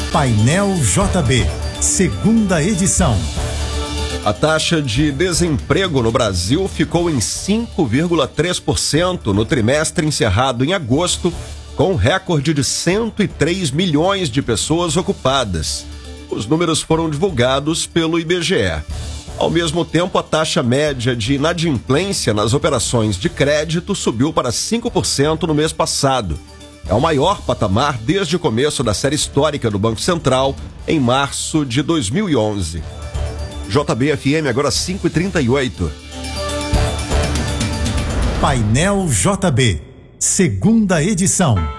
Painel JB, segunda edição. A taxa de desemprego no Brasil ficou em 5,3% no trimestre encerrado em agosto, com um recorde de 103 milhões de pessoas ocupadas. Os números foram divulgados pelo IBGE. Ao mesmo tempo, a taxa média de inadimplência nas operações de crédito subiu para 5% no mês passado. É o maior patamar desde o começo da série histórica do Banco Central, em março de 2011. JB-FM agora 5h38. Painel JB, segunda edição.